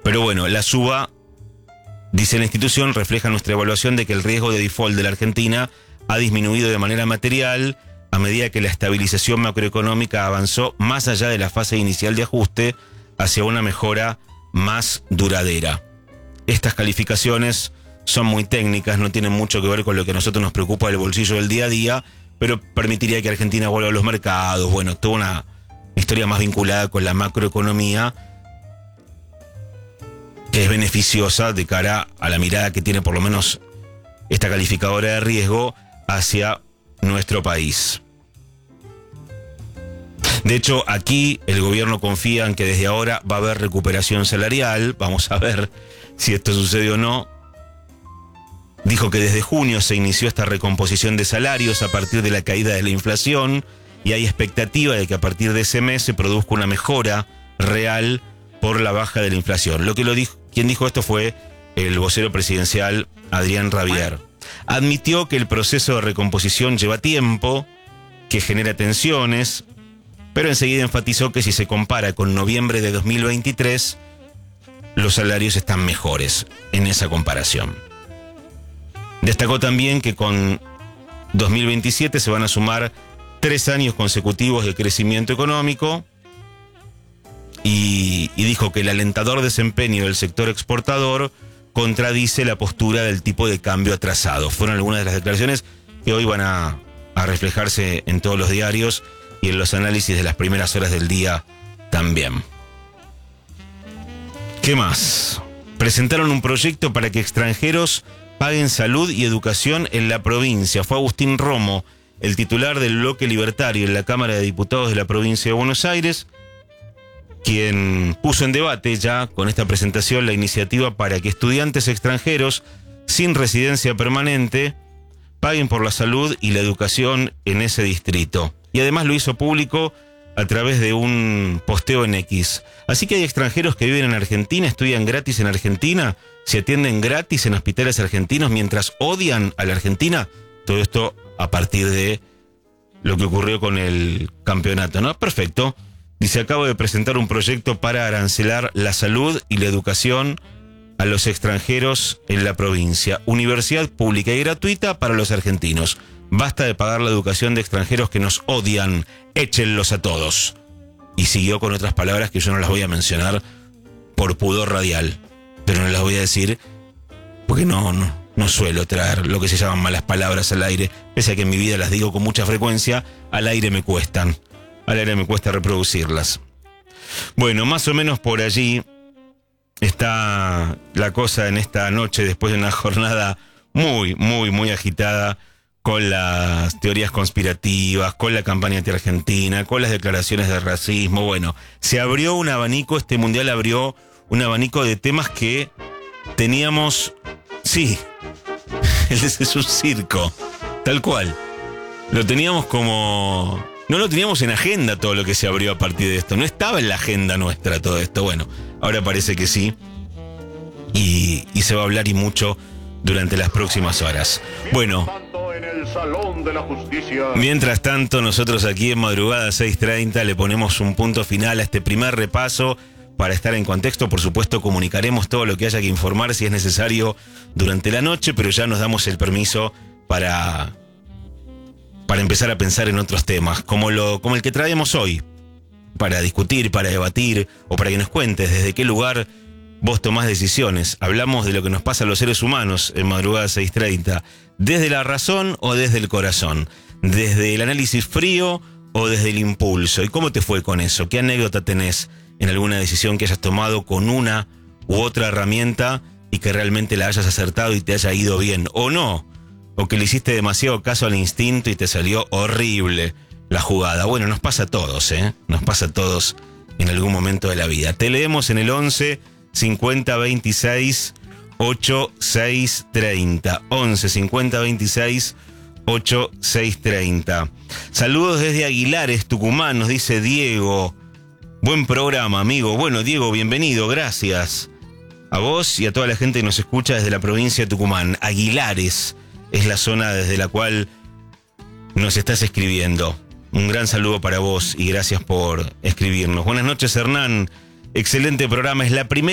Pero bueno, la suba, dice la institución, refleja nuestra evaluación de que el riesgo de default de la Argentina ha disminuido de manera material a medida que la estabilización macroeconómica avanzó más allá de la fase inicial de ajuste hacia una mejora más duradera. Estas calificaciones son muy técnicas, no tienen mucho que ver con lo que a nosotros nos preocupa el bolsillo del día a día, pero permitiría que Argentina vuelva a los mercados. Bueno, toda una historia más vinculada con la macroeconomía que es beneficiosa de cara a la mirada que tiene por lo menos esta calificadora de riesgo hacia nuestro país. De hecho, aquí el gobierno confía en que desde ahora va a haber recuperación salarial. Vamos a ver si esto sucede o no. Dijo que desde junio se inició esta recomposición de salarios a partir de la caída de la inflación y hay expectativa de que a partir de ese mes se produzca una mejora real por la baja de la inflación. Quien dijo esto fue el vocero presidencial Adrián Rabier. Admitió que el proceso de recomposición lleva tiempo, que genera tensiones, pero enseguida enfatizó que si se compara con noviembre de 2023, los salarios están mejores en esa comparación. Destacó también que con 2027 se van a sumar 3 años consecutivos de crecimiento económico y dijo que el alentador desempeño del sector exportador contradice la postura del tipo de cambio atrasado. Fueron algunas de las declaraciones que hoy van a reflejarse en todos los diarios y en los análisis de las primeras horas del día también. ¿Qué más? Presentaron un proyecto para que extranjeros paguen salud y educación en la provincia. Fue Agustín Romo, el titular del bloque libertario en la Cámara de Diputados de la provincia de Buenos Aires, quien puso en debate ya con esta presentación la iniciativa para que estudiantes extranjeros sin residencia permanente paguen por la salud y la educación en ese distrito. Y además lo hizo público a través de un posteo en X. Así que hay extranjeros que viven en Argentina, estudian gratis en Argentina, se atienden gratis en hospitales argentinos mientras odian a la Argentina. Todo esto a partir de lo que ocurrió con el campeonato, ¿no? Perfecto. Dice, acabo de presentar un proyecto para arancelar la salud y la educación a los extranjeros en la provincia. Universidad pública y gratuita para los argentinos. Basta de pagar la educación de extranjeros que nos odian. Échenlos a todos. Y siguió con otras palabras que yo no las voy a mencionar por pudor radial. Pero no las voy a decir porque no suelo traer lo que se llaman malas palabras al aire. Pese a que en mi vida las digo con mucha frecuencia, al aire me cuestan. Al aire me cuesta reproducirlas. Bueno, más o menos por allí está la cosa en esta noche, después de una jornada muy agitada, con las teorías conspirativas, con la campaña anti-argentina, con las declaraciones de racismo. Bueno, se abrió un abanico, este mundial abrió un abanico de temas que teníamos, sí, es un circo, tal cual. Lo teníamos como... No lo teníamos en agenda todo lo que se abrió a partir de esto. No estaba en la agenda nuestra todo esto. Bueno, ahora parece que sí. Y se va a hablar y mucho durante las próximas horas. Bueno, mientras tanto, nosotros aquí en Madrugada 6:30 le ponemos un punto final a este primer repaso. Para estar en contexto, por supuesto, comunicaremos todo lo que haya que informar si es necesario durante la noche, pero ya nos damos el permiso para empezar a pensar en otros temas, como el que traemos hoy, para discutir, para debatir, o para que nos cuentes desde qué lugar vos tomás decisiones. Hablamos de lo que nos pasa a los seres humanos en Madrugada 6:30, desde la razón o desde el corazón, desde el análisis frío o desde el impulso. ¿Y cómo te fue con eso? ¿Qué anécdota tenés en alguna decisión que hayas tomado con una u otra herramienta y que realmente la hayas acertado y te haya ido bien? ¿O no? ¿O que le hiciste demasiado caso al instinto y te salió horrible la jugada? Bueno, nos pasa a todos, Nos pasa a todos en algún momento de la vida. Te leemos en el 11 50 26 8630. 11 50 26 8630. Saludos desde Aguilares, Tucumán, nos dice Diego. Buen programa, amigo. Bueno, Diego, bienvenido, gracias. A vos y a toda la gente que nos escucha desde la provincia de Tucumán. Aguilares es la zona desde la cual nos estás escribiendo. Un gran saludo para vos y gracias por escribirnos. Buenas noches, Hernán. Excelente programa. Es la primera